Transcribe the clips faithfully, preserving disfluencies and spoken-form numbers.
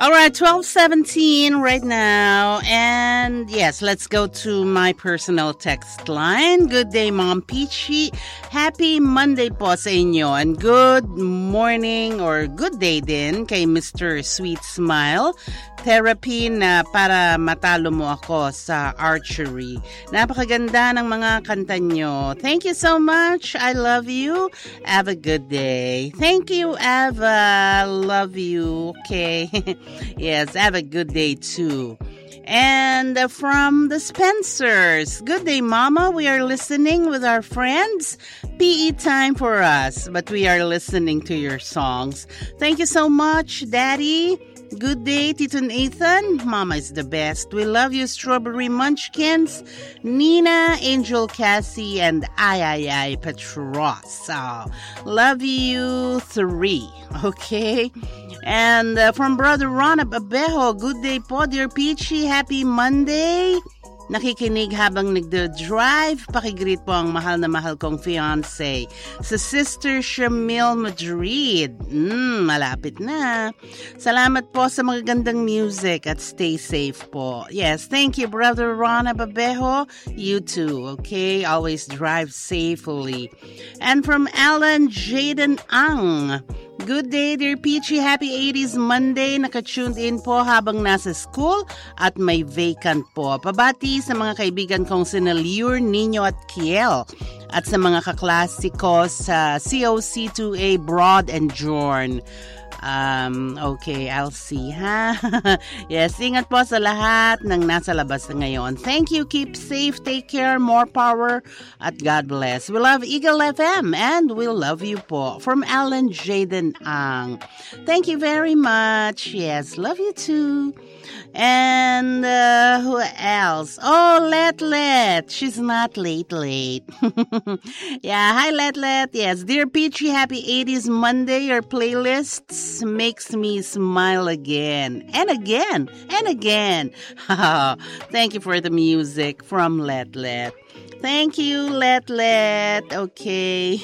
All right, twelve seventeen right now. And yes, let's go to my personal text line. Good day, Mom Peachy. Happy Monday po sa inyo. And good morning or good day din kay Mister Sweet Smile. Therapy na para matalo mo ako sa archery. Napakaganda ng mga kanta nyo. Thank you so much. I love you. Have a good day. Thank you, Ava. Love you. Okay. Yes, have a good day too. And uh, from the Spencers, good day, Mama. We are listening with our friends. P E time for us, but we are listening to your songs. Thank you so much, Daddy. Good day, Tito Nathan. Mama is the best. We love you, Strawberry Munchkins, Nina, Angel Cassie, and Ay Ay Ay Petros. So, love you, three. Okay? And uh, from Brother Ron Abejo, good day po, dear Peachy. Happy Monday. Nakikinig habang nagda-drive. Pakigreet po ang mahal na mahal kong fiancé sa Sister Shamil Madrid. Mm, malapit na. Salamat po sa magagandang music at stay safe po. Yes, thank you, Brother Ron Abejo. You too, okay? Always drive safely. And from Alan Jaden Ang, good day, dear Peachy. Happy eighties Monday. Naka-tuned in po habang nasa school at may vacant po. Pabati sa mga kaibigan kong sina Liur, Nino at Kiel. At sa mga kaklase ko sa C O C two A Broad and Jorn. Um, okay, I'll see, ha? Yes, ingat po sa lahat ng nasa labas na ngayon. Thank you, keep safe, take care, more power, at God bless. We love Eagle F M and we love you po. From Alan Jaden Ang. Thank you very much. Yes, love you too. And uh, who else? Oh, Let Let. She's not late late. Yeah, hi Let Let. Yes, dear Peachy, happy eighties Monday. Your playlists makes me smile again and again and again. Thank you for the music from Let Let. Thank you, Let Let. Okay.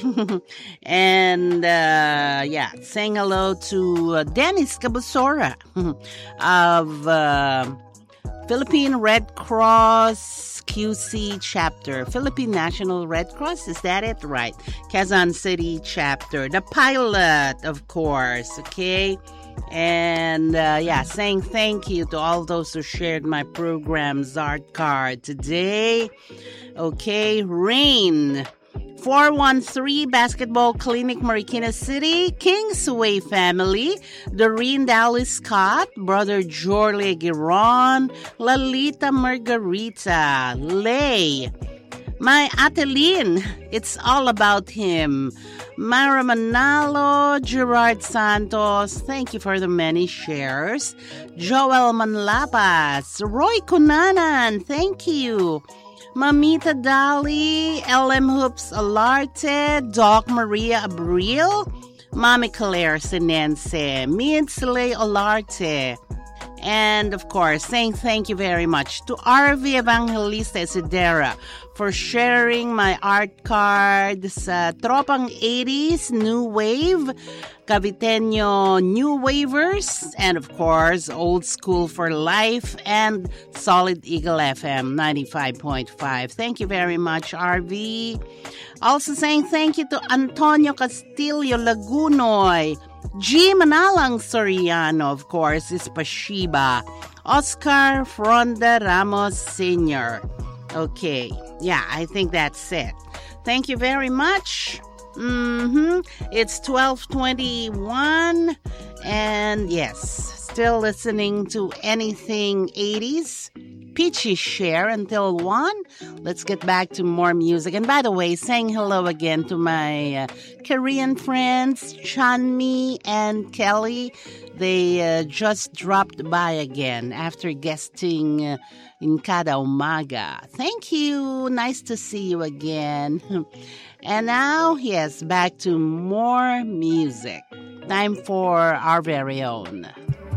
And, uh, yeah, saying hello to uh, Dennis Cabusora of uh, Philippine Red Cross Q C chapter. Philippine National Red Cross, is that it? Right. Quezon City chapter. The pilot, of course, okay? And, uh, yeah, saying thank you to all those who shared my program's art card today. Okay, Rain, four one three Basketball Clinic, Marikina City, Kingsway family, Doreen Dallas Scott, Brother Jorle Giron, Lalita Margarita, Lay, my Atelin, it's all about him, Mara Manalo, Gerard Santos, thank you for the many shares, Joel Manlapas, Roy Cunanan, thank you, Mamita Dali, L M Hoops Alarte, Doc Maria Abril, Mami Claire Sinense, Miensley Olarte, and of course, saying thank you very much to R V Evangelista Isidera for sharing my art card sa Tropang eighties New Wave, Caviteño New Wavers, and of course, Old School for Life and Solid Eagle F M ninety-five point five. Thank you very much, R V. Also saying thank you to Antonio Castillo Lagunoy, G. Manalang Soriano, of course, is Pashiba, Oscar Fronda Ramos Senior Okay, yeah, I think that's it. Thank you very much. Mm-hmm. It's twelve twenty-one, and yes, still listening to anything eighties. Peachy share until one. Let's get back to more music. And by the way, saying hello again to my uh, Korean friends, Chanmi and Kelly. They uh, just dropped by again after guesting uh, in Kada Umaga. Thank you. Nice to see you again. And now, yes, back to more music. Time for our very own.